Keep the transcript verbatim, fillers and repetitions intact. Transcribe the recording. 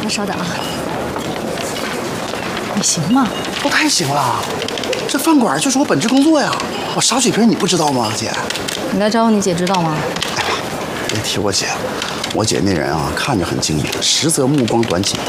那稍等啊。你行吗？ 我太行了，这饭馆就是我本职工作呀。我啥水平你不知道吗，姐？ 你来找我，你姐知道吗？ 哎呀，别提我姐，我姐那人啊，看着很精明，实则目光短浅。